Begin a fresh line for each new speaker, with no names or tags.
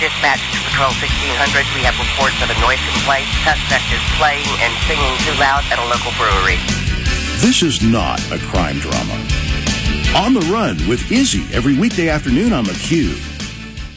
dispatch to Patrol 1600. We have reports of a noise complaint. Suspect is playing and singing too loud at a local brewery.
This is not a crime drama. On the Run with Izzy every weekday afternoon on theCUBE.